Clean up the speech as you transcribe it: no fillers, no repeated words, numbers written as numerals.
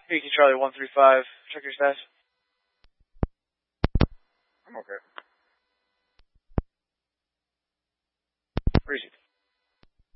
Yankee Charlie 135, check your status. I'm okay. Received.